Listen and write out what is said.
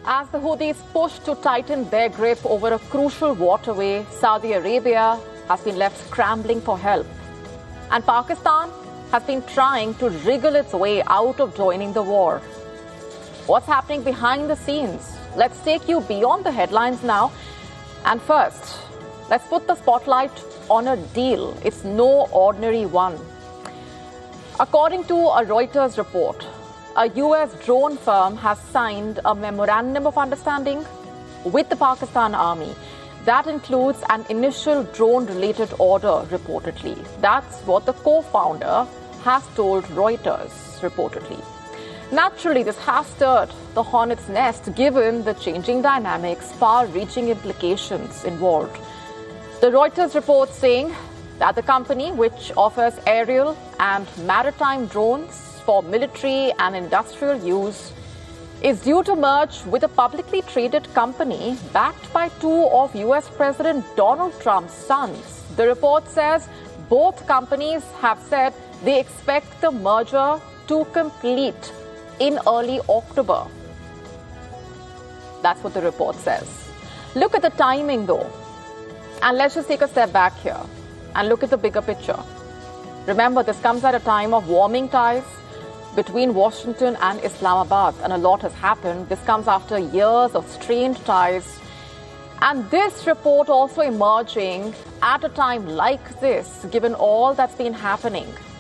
As the Houthis push to tighten their grip over a crucial waterway, Saudi Arabia has been left scrambling for help. And Pakistan has been trying to wriggle its way out of joining the war. What's happening behind the scenes? Let's take you beyond the headlines now. And first, let's put the spotlight on a deal. It's no ordinary one. According to a Reuters report, a U.S. drone firm has signed a memorandum of understanding with the Pakistan Army. That includes an initial drone-related order, reportedly. That's what the co-founder has told Reuters, reportedly. Naturally, this has stirred the hornet's nest given the changing dynamics, far-reaching implications involved. The Reuters report saying that the company, which offers aerial and maritime drones for military and industrial use, is due to merge with a publicly traded company backed by two of U.S. President Donald Trump's sons. The report says both companies have said they expect the merger to complete in early October. That's what the report says. Look at the timing, though. And let's just take a step back here and look at the bigger picture. Remember, this comes at a time of warming ties between Washington and Islamabad, and a lot has happened. This comes after years of strained ties. And this report also emerging at a time like this, given all that's been happening.